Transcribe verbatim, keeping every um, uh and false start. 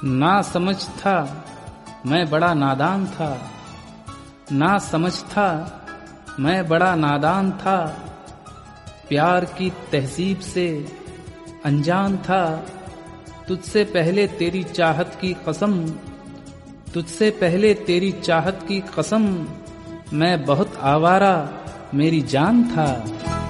ना समझ था मैं बड़ा नादान था, ना समझ था मैं बड़ा नादान था, प्यार की तहजीब से अनजान था। तुझसे पहले तेरी चाहत की कसम, तुझसे पहले तेरी चाहत की कसम, मैं बहुत आवारा मेरी जान था।